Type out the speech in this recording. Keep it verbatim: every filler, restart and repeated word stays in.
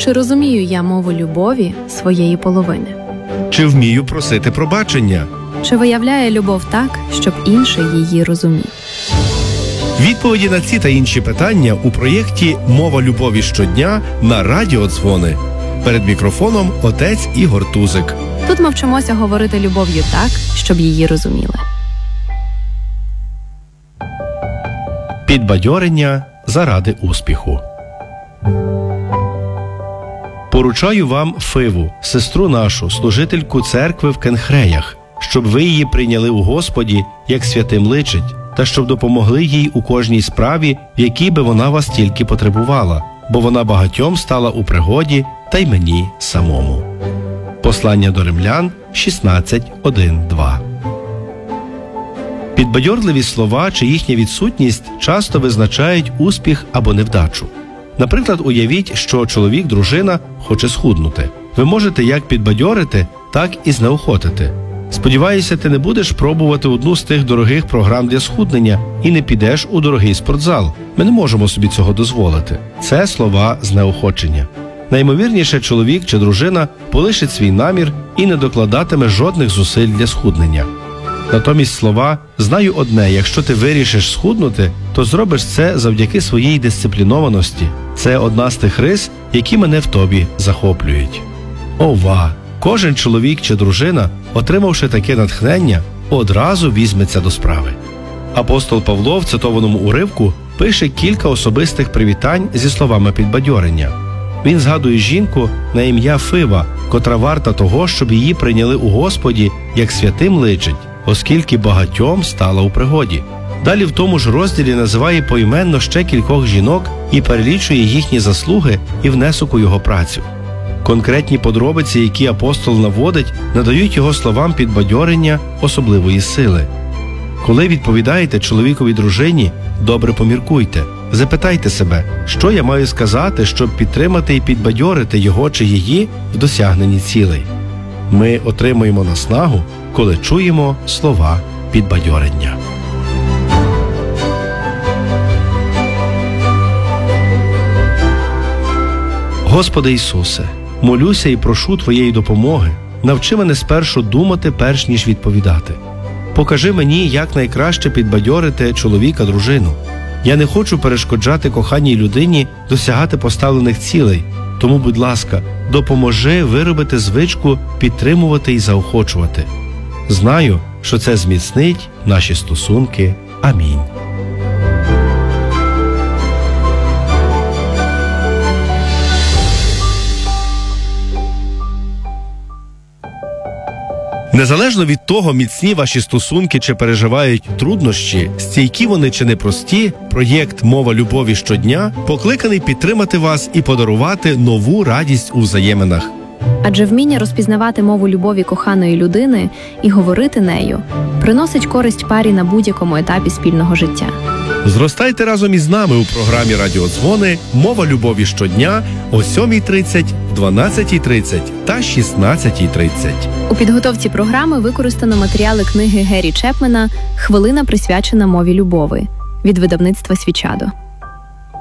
Чи розумію я мову любові своєї половини? Чи вмію просити пробачення? Чи виявляє любов так, щоб інший її розумів? Відповіді на ці та інші питання у проєкті «Мова любові щодня» на Радіо Дзвони. Перед мікрофоном отець Ігор Тузик. Тут ми вчимося говорити любов'ю так, щоб її розуміли. Підбадьорення заради успіху. Поручаю вам Фиву, сестру нашу, служительку церкви в Кенхреях, щоб ви її прийняли у Господі, як святим личить, та щоб допомогли їй у кожній справі, в якій би вона вас тільки потребувала, бо вона багатьом стала у пригоді, та й мені самому. Послання до Римлян шістнадцять, один, два. Підбадьорливі слова чи їхня відсутність часто визначають успіх або невдачу. Наприклад, уявіть, що чоловік-дружина хоче схуднути. Ви можете як підбадьорити, так і знеохотити. Сподіваюся, ти не будеш пробувати одну з тих дорогих програм для схуднення і не підеш у дорогий спортзал. Ми не можемо собі цього дозволити. Це слова знеохочення. Наймовірніше, чоловік чи дружина полишить свій намір і не докладатиме жодних зусиль для схуднення. Натомість слова «знаю одне, якщо ти вирішиш схуднути, то зробиш це завдяки своїй дисциплінованості». Це одна з тих рис, які мене в тобі захоплюють. Ова! Кожен чоловік чи дружина, отримавши таке натхнення, одразу візьметься до справи. Апостол Павло в цитованому уривку пише кілька особистих привітань зі словами підбадьорення. Він згадує жінку на ім'я Фива, котра варта того, щоб її прийняли у Господі, як святим личить, оскільки багатьом стала у пригоді. Далі в тому ж розділі називає поіменно ще кількох жінок і перелічує їхні заслуги і внесок у його працю. Конкретні подробиці, які апостол наводить, надають його словам підбадьорення особливої сили. Коли відповідаєте чоловікові дружині, добре поміркуйте. Запитайте себе, що я маю сказати, щоб підтримати і підбадьорити його чи її в досягненні цілей. Ми отримуємо наснагу, коли чуємо слова підбадьорення. Господи Ісусе, молюся і прошу Твоєї допомоги. Навчи мене спершу думати, перш ніж відповідати. Покажи мені, як найкраще підбадьорити чоловіка-дружину. Я не хочу перешкоджати коханій людині досягати поставлених цілей, тому, будь ласка, допоможи виробити звичку підтримувати і заохочувати. Знаю, що це зміцнить наші стосунки. Амінь. Незалежно від того, міцні ваші стосунки чи переживають труднощі, стійкі вони чи непрості, проєкт «Мова любові щодня» покликаний підтримати вас і подарувати нову радість у взаєминах. Адже вміння розпізнавати мову любові коханої людини і говорити нею приносить користь парі на будь-якому етапі спільного життя. Зростайте разом із нами у програмі «Радіо Дзвони» «Мова любові щодня» о сьомій тридцять, дванадцятій тридцять та шістнадцятій тридцять. У підготовці програми використано матеріали книги Геррі Чепмена «Хвилина, присвячена мові любові» від видавництва «Свічадо».